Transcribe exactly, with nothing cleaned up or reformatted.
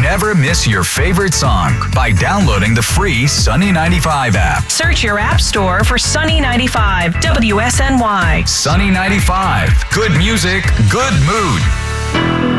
never miss your favorite song by downloading the free Sunny ninety-five app. Search your app store for Sunny ninety-five W S N Y. Sunny ninety-five. Good music, good mood.